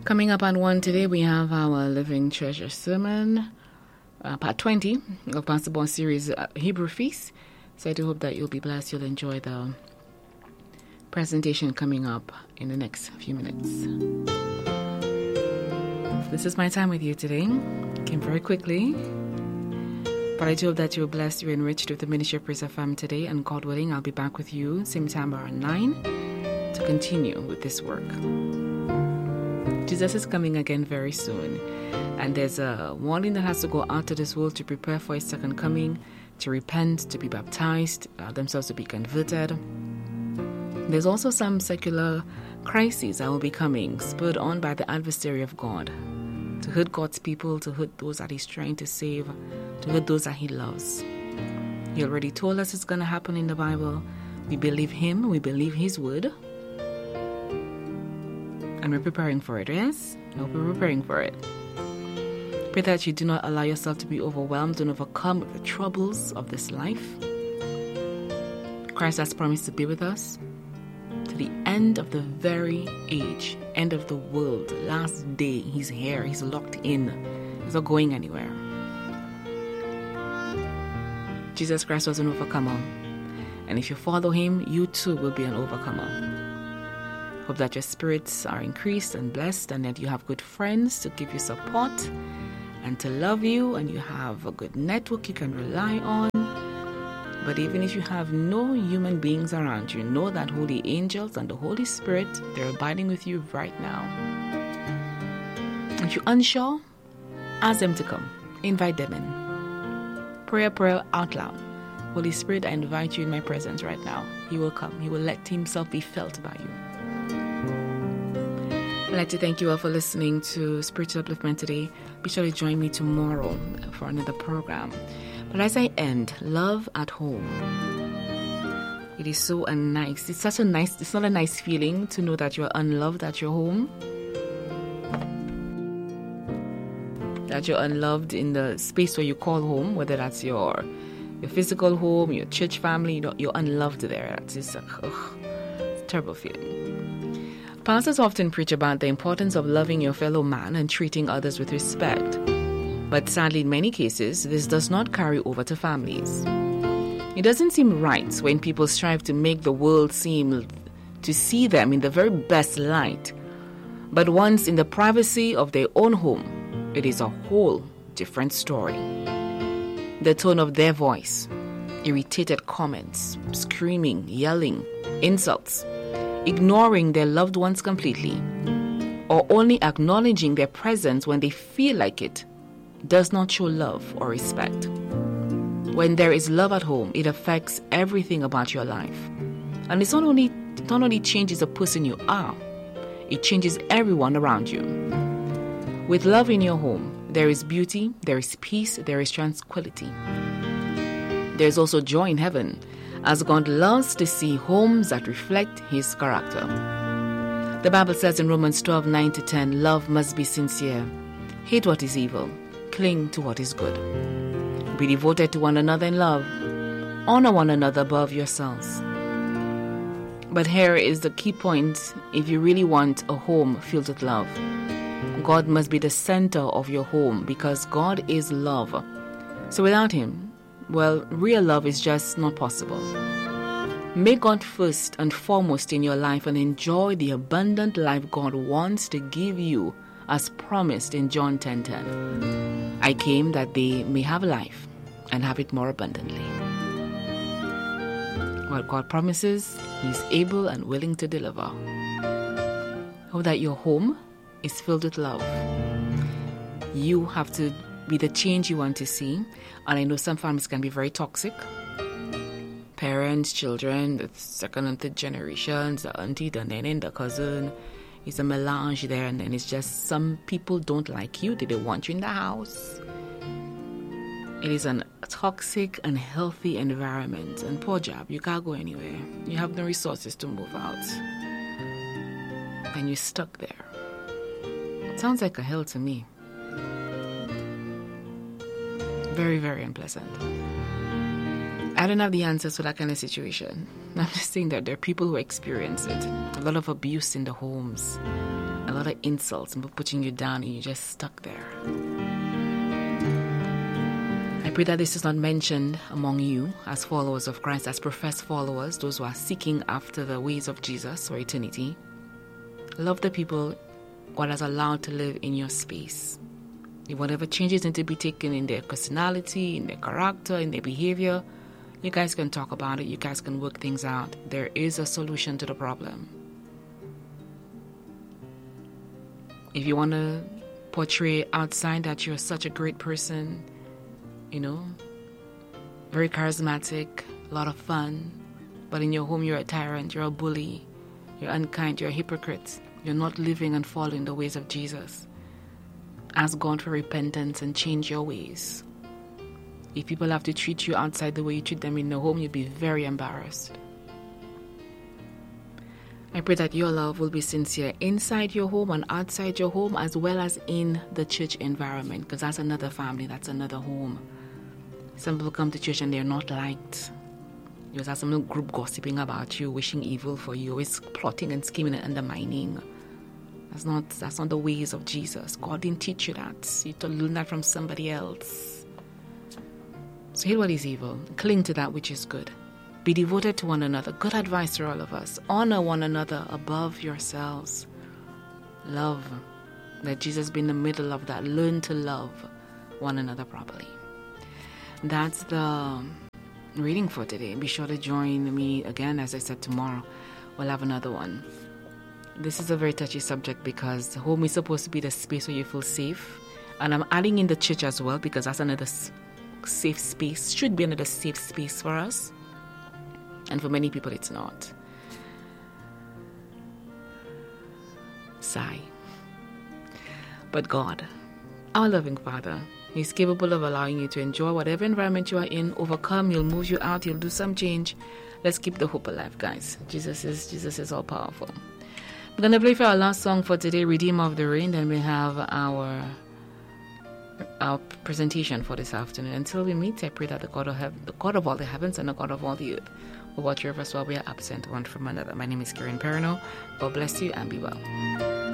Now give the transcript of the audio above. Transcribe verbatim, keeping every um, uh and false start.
Coming up on one today, we have our Living Treasure Sermon, uh, part twenty of Pastor Bond's series, uh, Hebrew Feast. So I do hope that you'll be blessed. You'll enjoy the presentation coming up in the next few minutes. This is my time with you today. Came very quickly. But I do hope that you're blessed, you're enriched with the Ministry of Praise F M today. And God willing, I'll be back with you same time around nine to continue with this work. Jesus is coming again very soon, and there's a warning that has to go out to this world to prepare for his second coming, to repent, to be baptized, uh, themselves to be converted. There's also some secular crises that will be coming, spurred on by the adversary of God, to hurt God's people, to hurt those that he's trying to save, to hurt those that he loves. He already told us it's going to happen in the Bible. We believe him, we believe his word. And we're preparing for it, yes? I hope we're preparing for it. Pray that you do not allow yourself to be overwhelmed and overcome with the troubles of this life. Christ has promised to be with us to the end of the very age, end of the world, last day. He's here, he's locked in. He's not going anywhere. Jesus Christ was an overcomer. And if you follow him, you too will be an overcomer. Hope that your spirits are increased and blessed, and that you have good friends to give you support and to love you, and you have a good network you can rely on. But even if you have no human beings around you, know that holy angels and the Holy Spirit, they're abiding with you right now. If you're unsure, ask them to come. Invite them in. Pray a prayer out loud. Holy Spirit, I invite you in my presence right now. He will come. He will let himself be felt by you. I'd like to thank you all for listening to Spiritual Upliftment today. Be sure to join me tomorrow for another program. But as I end, love at home. It is so a nice, it's such a nice, it's not a nice feeling to know that you're unloved at your home. That you're unloved in the space where you call home, whether that's your your physical home, your church family, you're unloved there. It's just, ugh, it's a terrible feeling. Pastors often preach about the importance of loving your fellow man and treating others with respect. But sadly, in many cases, this does not carry over to families. It doesn't seem right when people strive to make the world seem to see them in the very best light. But once in the privacy of their own home, it is a whole different story. The tone of their voice, irritated comments, screaming, yelling, insults, ignoring their loved ones completely, or only acknowledging their presence when they feel like it, does not show love or respect. When there is love at home, it affects everything about your life. And it's not only, it not only changes the person you are, it changes everyone around you. With love in your home, there is beauty, there is peace, there is tranquility. There is also joy in heaven, as God loves to see homes that reflect his character. The Bible says in Romans twelve, nine to ten, love must be sincere. Hate what is evil. Cling to what is good. Be devoted to one another in love. Honor one another above yourselves. But here is the key point if you really want a home filled with love. God must be the center of your home because God is love. So without him, well, real love is just not possible. Make God first and foremost in your life and enjoy the abundant life God wants to give you as promised in John ten ten. I came that they may have life and have it more abundantly. What God promises, he's able and willing to deliver. Hope that your home is filled with love. You have to be the change you want to see. And I know some families can be very toxic. Parents, children, the second and third generations, the auntie, the nene, the cousin. It's a melange there, and then it's just some people don't like you. They don't want you in the house. It is a toxic, unhealthy environment. And poor job, you can't go anywhere. You have no resources to move out. And you're stuck there. It sounds like a hell to me. Very, very unpleasant. I don't have the answers for that kind of situation. I'm just saying that there are people who experience it. A lot of abuse in the homes. a lot of insults and putting you down, and you're just stuck there. I pray that this is not mentioned among you as followers of Christ, as professed followers, those who are seeking after the ways of Jesus for eternity. Love the people God has allowed to live in your space. If whatever changes need to be taken in their personality, in their character, in their behavior, you guys can talk about it. You guys can work things out. There is a solution to the problem. If you want to portray outside that you're such a great person, you know, very charismatic, a lot of fun, but in your home you're a tyrant, you're a bully, you're unkind, you're a hypocrite, you're not living and following the ways of Jesus. Ask God for repentance and change your ways. If people have to treat you outside the way you treat them in the home, you'll be very embarrassed. I pray that your love will be sincere inside your home and outside your home, as well as in the church environment, because that's another family, that's another home. Some people come to church and they're not liked. You have some group gossiping about you, wishing evil for you, always plotting and scheming and undermining. That's not, that's not the ways of Jesus. God didn't teach you that. You have to learn that from somebody else. So hate what is evil. Cling to that which is good. Be devoted to one another. Good advice for all of us. Honor one another above yourselves. Love. Let Jesus be in the middle of that. Learn to love one another properly. That's the reading for today. Be sure to join me again. As I said, tomorrow we'll have another one. This is a very touchy subject because home is supposed to be the space where you feel safe. And I'm adding in the church as well, because that's another safe space. Should be another safe space for us. And for many people, it's not. Sigh. But God, our loving Father, He's capable of allowing you to enjoy whatever environment you are in, overcome. He'll move you out. He'll do some change. Let's keep the hope alive, guys. Jesus is Jesus is all powerful. We're going to play for our last song for today, Redeemer of the Rain. Then we have our our presentation for this afternoon. Until we meet, I pray that the God of heaven, the God of all the heavens and the God of all the earth will watch over us while we are absent one from another. My name is Karen Perino. God bless you and be well.